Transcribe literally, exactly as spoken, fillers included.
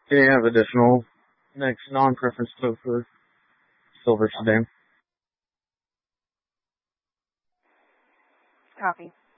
Do you have additional next non-preference code for silver sedan? Copy.